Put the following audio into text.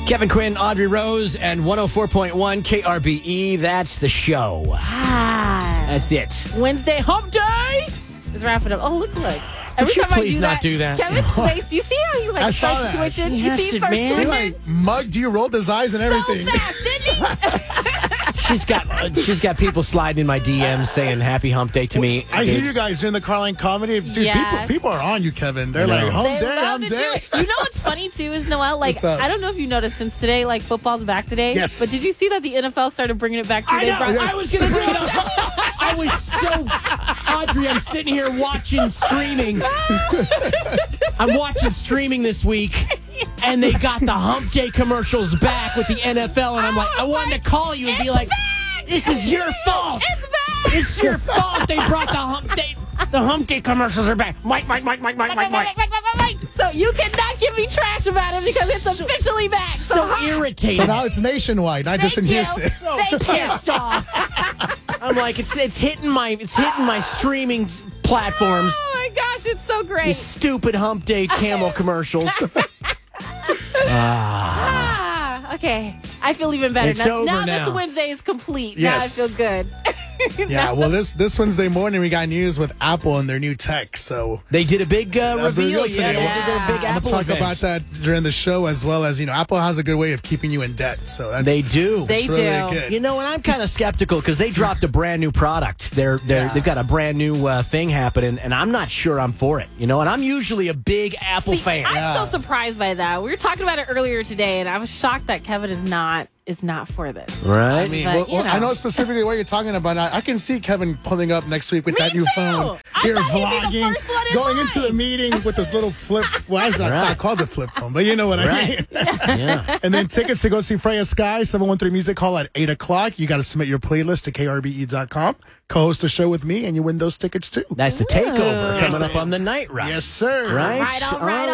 Kevin Quinn, Audrey Rose, and 104.1 KRBE. That's the show. That's it. Wednesday hump day is wrapping up. Oh, look. Every Would you time I please not do that? Kevin's face, you see how he starts twitching? You see he starts twitching? He mugged you, rolled his eyes and everything. So fast, didn't he? She's got people sliding in my DMs saying happy hump day to me. I hear you guys during the Carline comedy. Dude, Yes. people are on you, Kevin. They're like, hump They love day. to do it. You know what's funny, too, is, Noel, What's up? I don't know if you noticed since today, football's back today. Yes. But did you see that the NFL started bringing it back? I know. I was going to bring it up. I was so... Audrey, I'm sitting here watching streaming. I'm watching streaming this week, and they got the hump day commercials back with the NFL, and I'm like, I wanted to call you and be like, this is your fault. It's back. It's your fault they brought the hump day. The hump day commercials are back. Mike. So you cannot give me trash about it because it's officially back. So irritated. So now it's nationwide, not just in Houston. Pissed off. I'm like, it's hitting my streaming platforms. Oh my gosh, it's so great. These stupid hump day camel commercials. Okay. I feel even better It's over now. now. This Wednesday is complete. Yes. Now I feel good. Yeah, well, this Wednesday morning we got news with Apple and their new tech. So They did a big reveal today. today. Yeah. They did a big I'm Apple gonna talk event. about that during the show, as well as Apple has a good way of keeping you in debt. So that's They do. They it's really do. good. You know, and I'm kind of skeptical because they dropped a brand new product. They've got a brand new thing happening, and I'm not sure I'm for it. And I'm usually a big Apple fan. I'm so surprised by that. We were talking about it earlier today, and I was shocked that Kevin is not for this. Right? I mean, But, I know specifically what you're talking about. I can see Kevin pulling up next week with Me that new too. phone. I Here, thought he'd be the vlogging, first one in going line. into the meeting with this little flip. Well, it's not Right. called the flip phone, but you know what I Right. mean. Yeah. And then tickets to go see Freya Sky, 713 Music Hall at 8 o'clock. You got to submit your playlist to krbe.com. Co-host the show with me, and you win those tickets too. That's the takeover Yes, coming up on the night ride. Yes, sir. Right? Right on, right on.